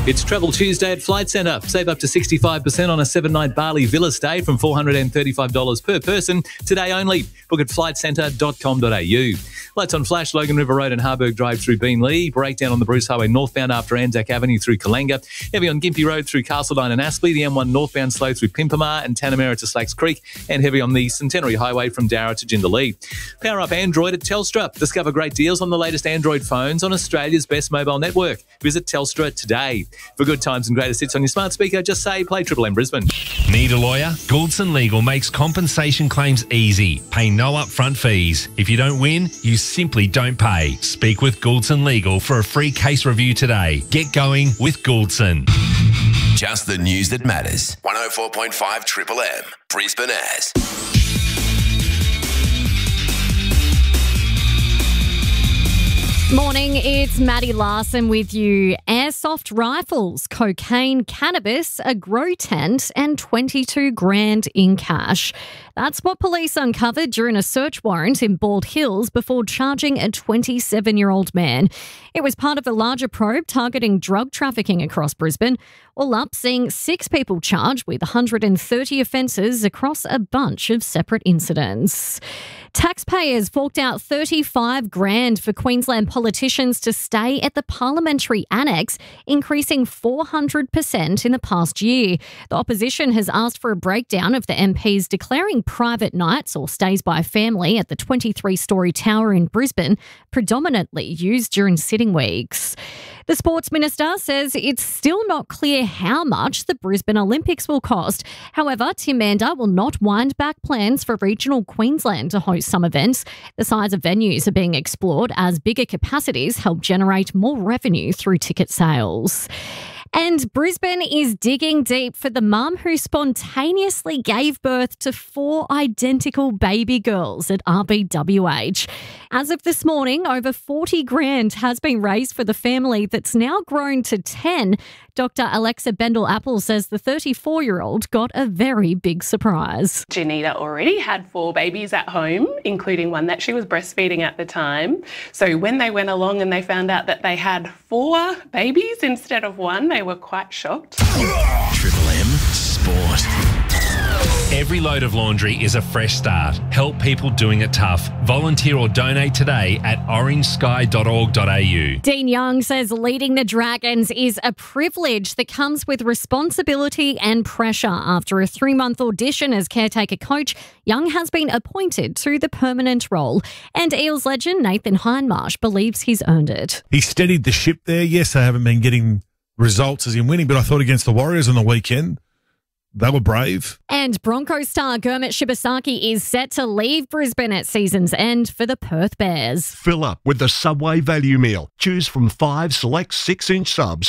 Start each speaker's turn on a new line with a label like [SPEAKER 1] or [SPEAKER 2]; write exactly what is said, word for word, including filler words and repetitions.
[SPEAKER 1] It's Travel Tuesday at Flight Centre. Save up to sixty-five percent on a seven-night Bali villa stay from four hundred thirty-five dollars per person today only. Book at flight centre dot com dot a u. Lights on flash, Logan River Road and Harburg Drive through Beenleigh. Breakdown on the Bruce Highway northbound after Anzac Avenue through Kalenga. Heavy on Gympie Road through Castledine and Aspley. The M one northbound slow through Pimpamar and Tanamera to Slacks Creek. And heavy on the Centenary Highway from Darra to Jindalee. Power up Android at Telstra. Discover great deals on the latest Android phones on Australia's best mobile network. Visit Telstra today. For good times and greatest hits on your smart speaker, just say play Triple M Brisbane.
[SPEAKER 2] Need a lawyer? Gouldson Legal makes compensation claims easy. Pay no upfront fees. If you don't win, you simply don't pay. Speak with Gouldson Legal for a free case review today. Get going with Gouldson.
[SPEAKER 3] Just the news that matters. one oh four point five Triple M, Brisbane as.
[SPEAKER 4] Morning, it's Maddie Larson with you. Airsoft rifles, cocaine, cannabis, a grow tent and twenty-two grand in cash. That's what police uncovered during a search warrant in Bald Hills before charging a twenty-seven-year-old man. It was part of a larger probe targeting drug trafficking across Brisbane. All up, seeing six people charged with one hundred thirty offences across a bunch of separate incidents. Taxpayers forked out thirty-five grand for Queensland politicians to stay at the Parliamentary Annex, increasing four hundred percent in the past year. The opposition has asked for a breakdown of the M Ps declaring private nights or stays by family at the twenty-three-storey tower in Brisbane, predominantly used during sitting weeks. The Sports Minister says it's still not clear how much the Brisbane Olympics will cost. However, Tim Mander will not wind back plans for regional Queensland to host some events. The size of venues are being explored as bigger capacities help generate more revenue through ticket sales. And Brisbane is digging deep for the mum who spontaneously gave birth to four identical baby girls at R B W H. As of this morning, over forty grand has been raised for the family that's now grown to ten. Doctor Alexa Bendel-Apple says the thirty-four-year-old got a very big surprise.
[SPEAKER 5] Janita already had four babies at home, including one that she was breastfeeding at the time. So when they went along and they found out that they had four babies instead of one, they were quite shocked.
[SPEAKER 3] Triple M Sport.
[SPEAKER 2] Every load of laundry is a fresh start. Help people doing it tough. Volunteer or donate today at orange sky dot org dot a u.
[SPEAKER 4] Dean Young says leading the Dragons is a privilege that comes with responsibility and pressure. After a three-month audition as caretaker coach, Young has been appointed to the permanent role. And Eels legend Nathan Hindmarsh believes he's earned it.
[SPEAKER 6] He steadied the ship there. Yes, they haven't been getting results as in winning, but I thought against the Warriors on the weekend, they were brave.
[SPEAKER 4] And Broncos star Gurmit Shibasaki is set to leave Brisbane at season's end for the Perth Bears.
[SPEAKER 7] Fill up with the Subway value meal. Choose from five select six-inch subs